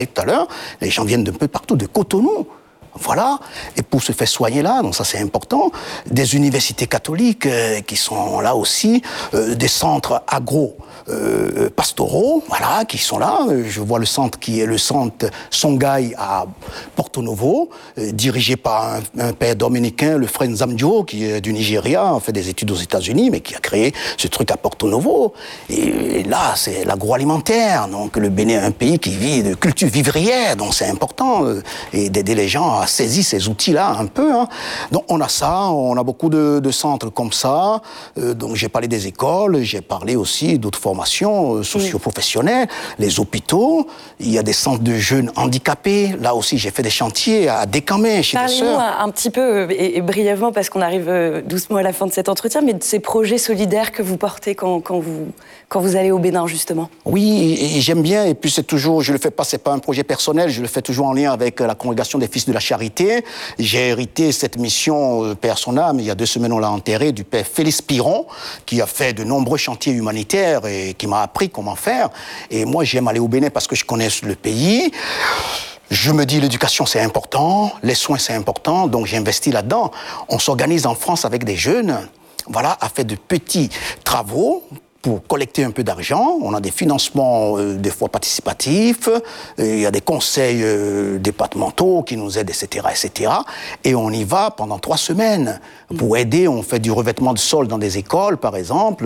tout à l'heure, les gens viennent d'un peu partout, de Cotonou. Voilà, et pour se faire soigner là, donc ça c'est important, des universités catholiques qui sont là aussi, des centres agro-pastoraux, voilà, qui sont là. Je vois le centre qui est le centre Songhai à Porto Novo, dirigé par un père dominicain, le frère Nzamdio, qui est du Nigeria, a fait des études aux États-Unis, mais qui a créé ce truc à Porto Novo. Et là, c'est l'agroalimentaire, donc le Bénin est un pays qui vit de culture vivrière, donc c'est important, et d'aider les gens à saisir ces outils-là un peu. Hein. Donc on a ça, on a beaucoup de centres comme ça. Donc j'ai parlé des écoles, j'ai parlé aussi d'autres formations socio-professionnelles, les hôpitaux. Il y a des centres de jeunes handicapés. Là aussi, j'ai fait des chantiers à Décamé, chez des sœurs. Parlez-nous un petit peu, et brièvement, parce qu'on arrive doucement à la fin de cet entretien, mais de ces projets solidaires que vous portez quand vous allez au Bénin, justement. Oui, et j'aime bien, et puis c'est toujours, je le fais pas, c'est pas un projet personnel, je le fais toujours en lien avec la congrégation des Fils de la Charité. J'ai hérité cette mission, père son âme, il y a 2 semaines on l'a enterré, du père Félix Piron, qui a fait de nombreux chantiers humanitaires et qui m'a appris comment faire. Et moi, j'aime aller au Bénin parce que je connais le pays. Je me dis, l'éducation, c'est important, les soins, c'est important, donc j'ai investi là-dedans. On s'organise en France avec des jeunes, voilà, à faire de petits travaux pour collecter un peu d'argent. On a des financements, des fois participatifs, il y a des conseils départementaux qui nous aident, etc., etc. Et on y va pendant 3 semaines pour aider. On fait du revêtement de sol dans des écoles, par exemple.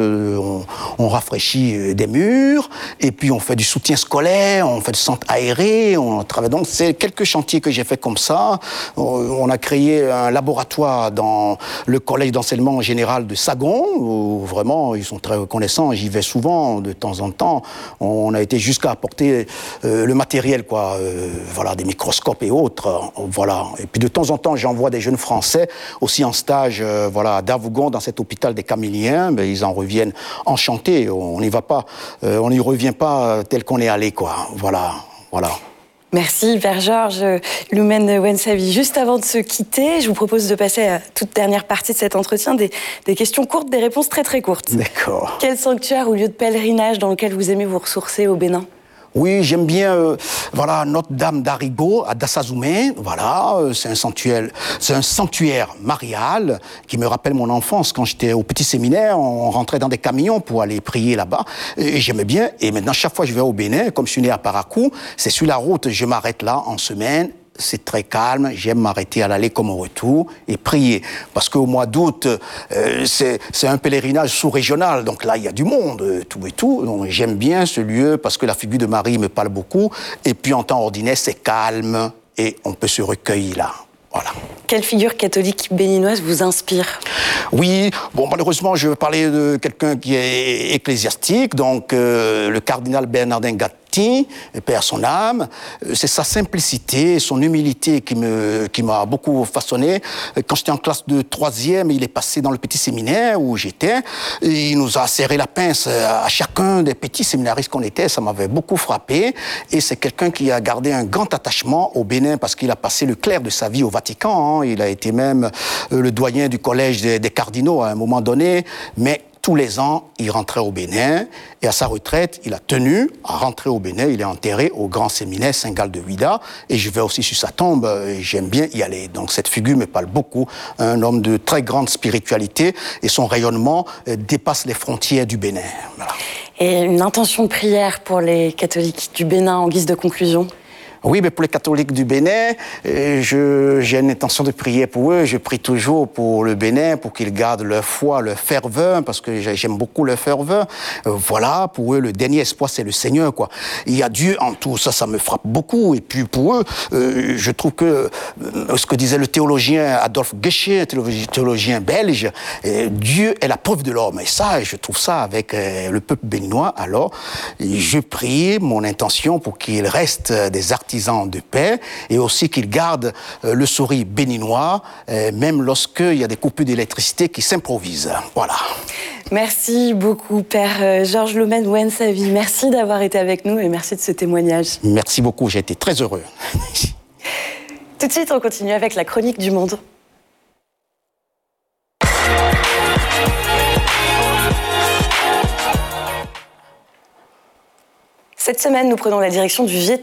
On rafraîchit des murs. Et puis, on fait du soutien scolaire. On fait du centre aéré. On travaille. Donc, c'est quelques chantiers que j'ai fait comme ça. On a créé un laboratoire dans le collège d'enseignement général de Sagon, où vraiment, ils sont très reconnaissants. J'y vais souvent, de temps en temps. On a été jusqu'à apporter le matériel, quoi. Voilà, des microscopes et autres. Voilà. Et puis de temps en temps, j'envoie des jeunes Français aussi en stage, voilà, à Davougon, dans cet hôpital des Caméliens. Ben, ils en reviennent enchantés. On n'y va pas, on n'y revient pas tel qu'on est allé, quoi. Voilà, voilà. Merci, Père Georges Loumen Wensavi. Juste avant de se quitter, je vous propose de passer à la toute dernière partie de cet entretien, des questions courtes, des réponses très très courtes. D'accord. Quel sanctuaire ou lieu de pèlerinage dans lequel vous aimez vous ressourcer au Bénin ? Oui, j'aime bien voilà, Notre-Dame d'Arigo à Dassazoumé. Voilà, c'est un sanctuaire marial qui me rappelle mon enfance. Quand j'étais au petit séminaire, on rentrait dans des camions pour aller prier là-bas. Et j'aimais bien. Et maintenant, chaque fois que je vais au Bénin, comme je suis né à Parakou, c'est sur la route, je m'arrête là en semaine. C'est très calme, j'aime m'arrêter à l'aller comme au retour et prier. Parce qu'au mois d'août, c'est un pèlerinage sous-régional, donc là, il y a du monde, tout et tout. Donc j'aime bien ce lieu parce que la figure de Marie me parle beaucoup. Et puis en temps ordinaire, c'est calme et on peut se recueillir là. Voilà. Quelle figure catholique béninoise vous inspire ? Oui, bon, malheureusement, je veux parler de quelqu'un qui est ecclésiastique, donc le cardinal Bernardin Gatti, père son âme. C'est sa simplicité, son humilité qui m'a beaucoup façonné. Quand j'étais en classe de 3e, il est passé dans le petit séminaire où j'étais. Il nous a serré la pince à chacun des petits séminaristes qu'on était. Ça m'avait beaucoup frappé. Et c'est quelqu'un qui a gardé un grand attachement au Bénin parce qu'il a passé le clair de sa vie au Vatican. Hein. Il a été même le doyen du collège des cardinaux à un moment donné. Mais tous les ans, il rentrait au Bénin et à sa retraite, il a tenu à rentrer au Bénin. Il est enterré au grand séminaire Saint-Gall de Ouida et je vais aussi sur sa tombe. J'aime bien y aller. Donc cette figure me parle beaucoup. Un homme de très grande spiritualité et son rayonnement dépasse les frontières du Bénin. Voilà. Et une intention de prière pour les catholiques du Bénin en guise de conclusion ? Oui, mais pour les catholiques du Bénin, j'ai une intention de prier pour eux. Je prie toujours pour le Bénin, pour qu'ils gardent leur foi, leur ferveur, parce que j'aime beaucoup leur ferveur. Voilà, pour eux, le dernier espoir, c'est le Seigneur, quoi. Il y a Dieu en tout, ça me frappe beaucoup. Et puis pour eux, je trouve que ce que disait le théologien Adolphe Guéchet, théologien belge, Dieu est la preuve de l'homme. Et ça, je trouve ça avec le peuple béninois. Alors, je prie mon intention pour qu'il reste des artisans de paix et aussi qu'ils gardent le sourire béninois, même lorsqu'il y a des coupures d'électricité qui s'improvisent. Voilà. Merci beaucoup, Père Georges Loumen Wensavi. Merci d'avoir été avec nous et merci de ce témoignage. Merci beaucoup, j'ai été très heureux. Tout de suite, on continue avec la chronique du monde. Cette semaine, nous prenons la direction du Vietnam.